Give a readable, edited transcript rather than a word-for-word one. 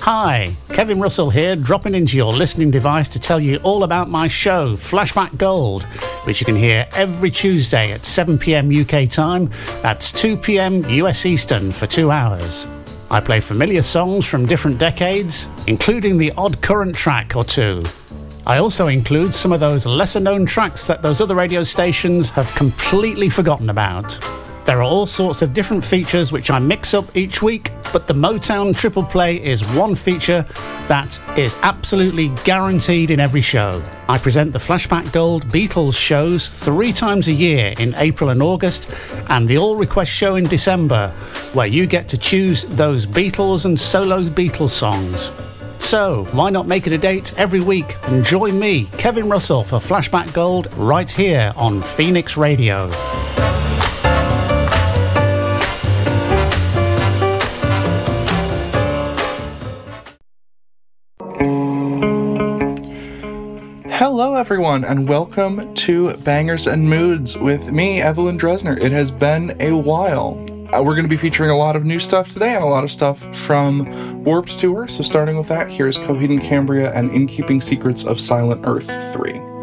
Hi, Kevin Russell here, dropping into your listening device to tell you all about my show, Flashback Gold, which you can hear every Tuesday at 7 p.m. UK time. That's 2 p.m. US Eastern for 2 hours. I play familiar songs from different decades, including the odd current track or two. I also include some of those lesser-known tracks that those other radio stations have completely forgotten about. There are all sorts of different features which I mix up each week, but the Motown Triple Play is one feature that is absolutely guaranteed in every show. I present the Flashback Gold Beatles shows 3 times a year in April and August, and the All Request show in December, where you get to choose those Beatles and solo Beatles songs. So, why not make it a date every week and join me, Kevin Russell, for Flashback Gold right here on Phoenix Radio. Hello everyone, and welcome to Bangers and Moods with me, Evelyn Dresner. It has been a while. We're going to be featuring a lot of new stuff today and a lot of stuff from Warped Tour. So starting with that, here's Coheed and Cambria and In Keeping Secrets of Silent Earth 3.